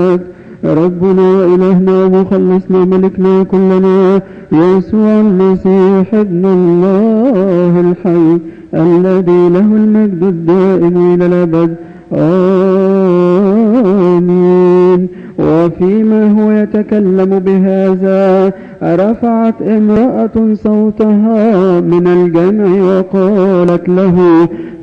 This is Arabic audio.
ربنا وإلهنا ومخلصنا ملكنا كلنا يسوع المسيح ابن الله الحي الذي له المجد الدائم إلى الأبد. آمين. وفيما هو يتكلم بهذا رفعت امرأة صوتها من الجمع وقالت له: